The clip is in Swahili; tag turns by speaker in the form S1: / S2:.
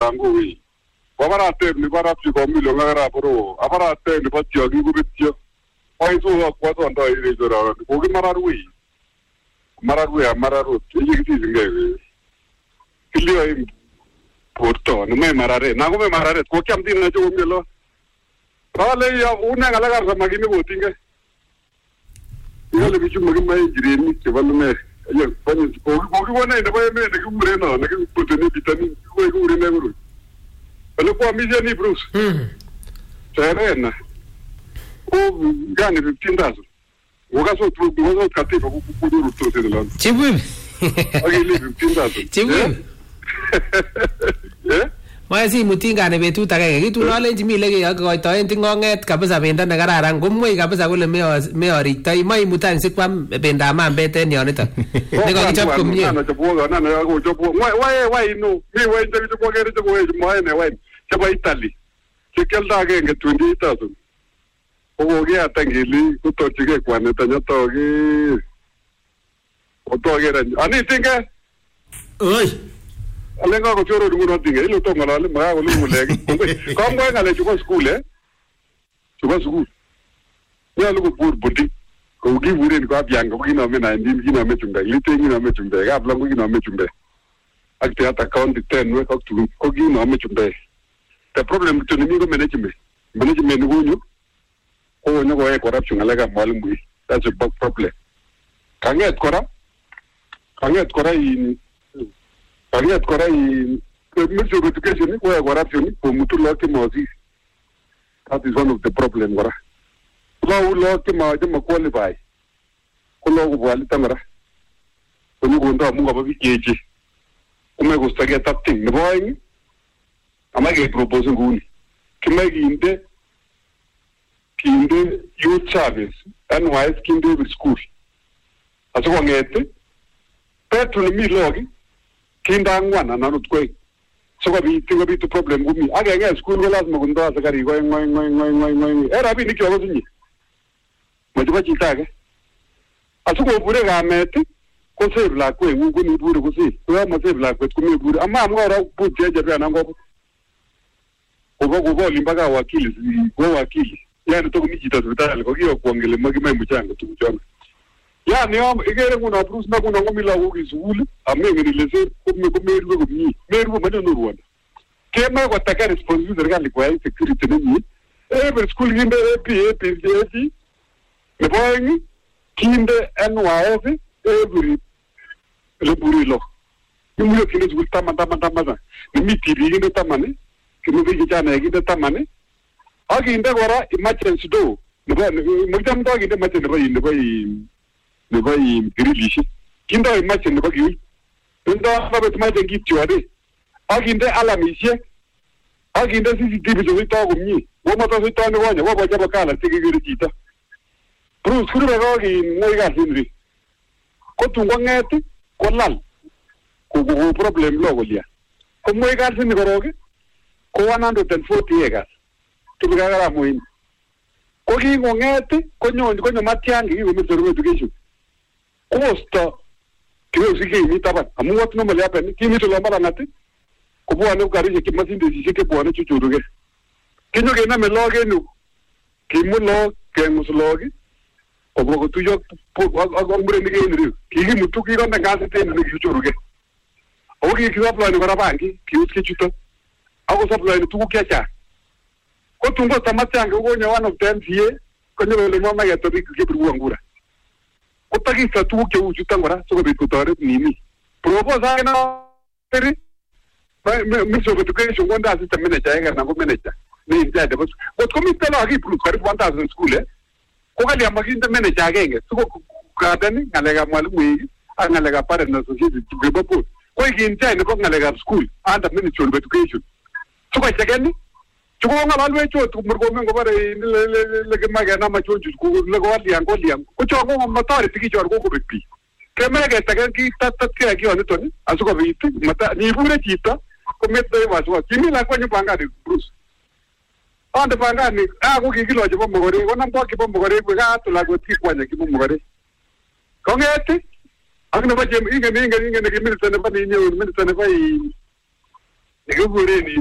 S1: ngui. Wabarate ni barapsi ko milo ngara bro. Abarate ni batio gigu bitio. Oi so ko to ndo ile jora. Ko gi mararui. Mararu. Yigiti ngai. Kilio im porto, no me marare. Na ko me marare. Ko kyam din na jo milo. Rale ya una ngalagar sa magini botinga. Yale bichu magi mai jireni ke balu me. Ya pani ko wona ina ba me ne gumre no, ne puteni bitani ko gumre ne guru. Pelo ko amizia ni Bruce. Serena. O gane 15,000. Wogaso tu wogaso katifa ku duru to se de lan.
S2: Chibu.
S1: Agi li 15,000.
S2: Chibu. Mai si mutinga ne betut agenge kitu nolenji mi lege yakoitoen tingonget kabisa bendo ne kararan komwei kabisa kole me oriktoi mai mutan sikwam bendab mambet en yonito ne kokichop komie
S1: ana chapo ana ne ko chapo wai no mi wai nje ko gere ko wai mai ne wai chapa Italy chekelda agenge 20,000 ko ge atangili ko to chige kwane tanyo to ge o to gere ani tinga
S2: oi
S1: alenga ko choro dungu no tinga ilo to ngala le ma ko lu legi ko ngwa ngale chuko school chuko school ya lu ko pur buti ko gi wuren ko abyanga ko ina mena ndin gina mechunga lite gina mechunga ga blanco gina mechunga akte ata account 10 we ko gina mechunga the problem to ni go management ngunyu ko no go corruption alaga malumbi that's a big problem kanget kora in Ministry of Education ko corruption ko mutulo ke mozi. That is one of the problem wara. Lo ke ma jama qualify. Ko lo ko wali tamara. Ko ni ko ndo mu ga bi keji. Ko me gusta get up thing. Ne boy. Ama ge propose nguni. Ke me kinde youth service and wise kinde school. Aso ko ngete. Petro mi logi. Kinda ngwana na nutkwe so ko bi to problem gumi aga school ko lazima kunda sakari ko ngoi era bi nikyo gozinyi majuba chitake asuko bure ga meti ko save la ko ngu ni bure ko si ko ma save la ko mi bure amma ngora buje je bana ngo ko limbaga wakili yani to ni chita hospitali ko giyo kuongele magi mai mchanga tu mchanga yani igere kuna Bruce na kuna ngomila ukizuli amenge nilese kumeru kumni meru mane no Rwanda kema kwa taka responsibility serikali kwa security nini every school ginde AP ne boy kinde NYS every reburilo nimuyo kinde school tamanda ni mitiri ginde tamane kimo biji jana ginde tamane aginde gora emergency do ne boy mujam do ginde emergency ne bai grilishi kinda imagine ne bagi nda ba bet ma dengi tiwade aginde alamishe aginde CCTV zo ita gumni wo mata zo ita ne wanya wo ba jaba kala tigi giri kita pro skuru ba gi noi ga sinri ko tungo ngeti ko lal ko problem lo golia ko moi ga sinri goroge ko 140 acres tubiga gara moin ko gi ngeti ko nyo matiangi gi Ministry of Education Costa kio sike ni taban amu wat no mali apen kimi to lomba ngati ko bo anu kari ke masin de sike bo anu chuchuruge kinyo ke na me loge nu kimu lo ke musloge ko bo tu yo agombre ni ke ni ki mutu ki ronda ngase te ni chuchuruge o ki ki apply ni bara banki ki uske chuto ago supply ni tu ke cha ko tungo tamatanga go nya one of them vie ko nyo le mama ya to bi ke buangura Kutagisa tu ke ujuta ngora so be kutare nini propose na teri Ministry of Education wanda assistant manager na go manager ni njaje bas what komite la gi plus kari 1000 school ko kali amaginda manager agenge so ko kadani ngalega mwalimu yi angalega pare na society gbe ko gi njaje ko ngalega school under Ministry of Education so ko chageni chuko ngalwe chotu murgo mengo bare le maga na ma choju ko le go liang ko chogo matari tiki chor ko bepi kemege tagan ki tat ke ki on toni asuko bitu mata ni bure chita ko mette waswa kimi la ko nyupanga de Bruce ande panga ni ko ki kilo jo mogore ko nam ko ki mogore ko ga to la go ti kwanya ki mogore ko ngeti akno ba jem inga ne ki minister ne ba ni minister ne ba ni go bure ni